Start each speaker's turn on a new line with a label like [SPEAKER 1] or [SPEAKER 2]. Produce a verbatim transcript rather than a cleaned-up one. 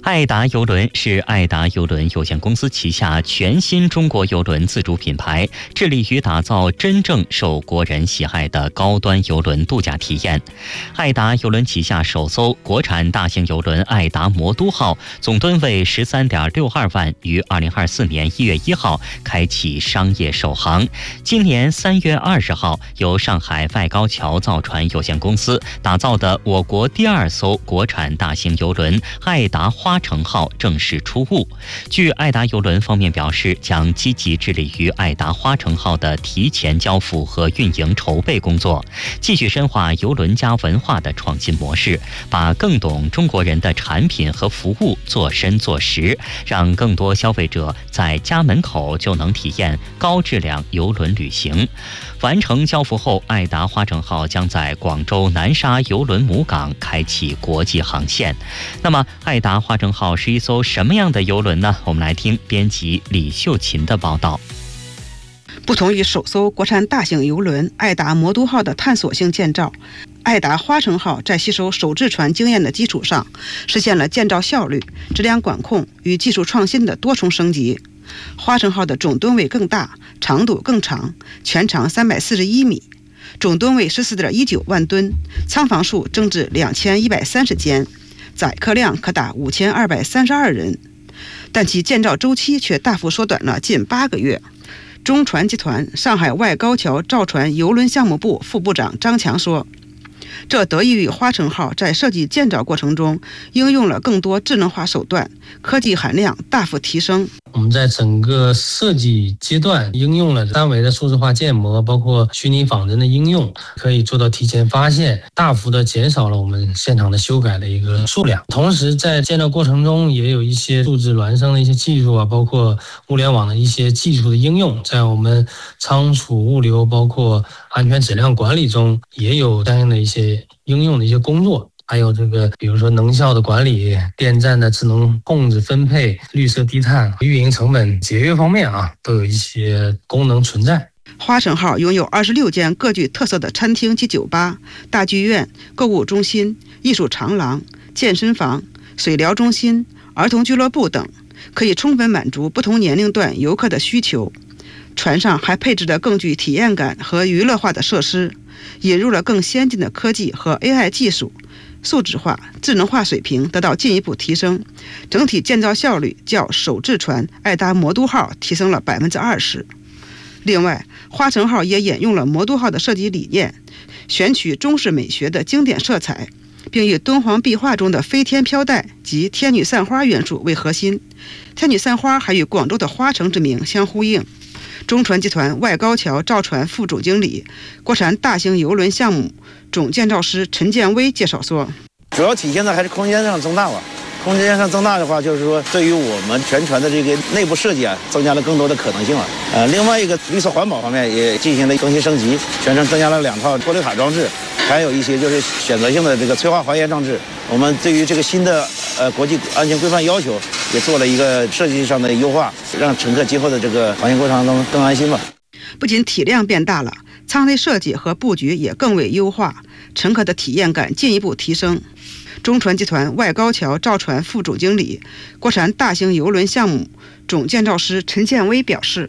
[SPEAKER 1] 爱达邮轮是爱达邮轮有限公司旗下全新中国邮轮自主品牌，致力于打造真正受国人喜爱的高端邮轮度假体验。爱达邮轮旗下首艘国产大型邮轮爱达魔都号总吨位 十三点六二万，于二零二四年一月一号开启商业首航。今年三月二十号，由上海外高桥造船有限公司打造的我国第二艘国产大型邮轮爱达花城号正式出坞。据爱达邮轮方面表示，将积极致力于爱达花城号的提前交付和运营筹备工作，继续深化邮轮加文化的创新模式，把更懂中国人的产品和服务做深做实，让更多消费者在家门口就能体验高质量邮轮旅行。完成交付后，爱达花城号将在广州南沙邮轮母港开启国际航线。那么，爱达花城号是一艘什么样的邮轮呢？我们来听编辑李秀琴的报道。
[SPEAKER 2] 不同于首艘国产大型邮轮爱达魔都号的探索性建造，爱达花城号在吸收手制船经验的基础上，实现了建造效率、质量管控与技术创新的多重升级。花城号的总吨位更大，长度更长，全长三百四十一米，总吨位 十四点一九万吨，舱房数增至两千一百三十间，载客量可达五千二百三十二人，但其建造周期却大幅缩短了近八个月。中船集团上海外高桥造船邮轮项目部副部长张强说，这得益于花城号在设计建造过程中应用了更多智能化手段，科技含量大幅提升。
[SPEAKER 3] 我们在整个设计阶段应用了三维的数字化建模，包括虚拟仿真的应用，可以做到提前发现，大幅的减少了我们现场的修改的一个数量。同时在建造过程中也有一些数字孪生的一些技术啊，包括物联网的一些技术的应用，在我们仓储物流包括安全质量管理中也有相应的一些应用的一些工作。还有这个比如说能效的管理、电站的智能控制分配、绿色低碳、运营成本节约方面啊，都有一些功能存在。
[SPEAKER 2] 花城号拥有二十六间各具特色的餐厅及酒吧、大剧院、购物中心、艺术长廊、健身房、水疗中心、儿童俱乐部等，可以充分满足不同年龄段游客的需求。船上还配置了更具体验感和娱乐化的设施，引入了更先进的科技和 A I 技术，数字化、智能化水平得到进一步提升，整体建造效率较手制船爱达魔都号提升了 百分之二十。 另外，花城号也沿用了魔都号的设计理念，选取中式美学的经典色彩，并以敦煌壁画中的飞天飘带及天女散花元素为核心，天女散花还与广州的花城之名相呼应。中船集团外高桥造船副总经理、国产大型邮轮项目总建造师陈建威介绍说，
[SPEAKER 4] 主要体现的还是空间上增大吧。空间上增大的话，就是说对于我们全船的这个内部设计啊，增加了更多的可能性了。呃，另外一个绿色环保方面也进行了更新升级，全程增加了两套玻璃塔装置，还有一些就是选择性的这个催化还原装置。我们对于这个新的呃国际安全规范要求也做了一个设计上的优化，让乘客今后的这个航行过程中更安心吧。
[SPEAKER 2] 不仅体量变大了，舱内设计和布局也更为优化，乘客的体验感进一步提升。中船集团外高桥造船副总经理、国产大型邮轮项目总建造师陈建威表示，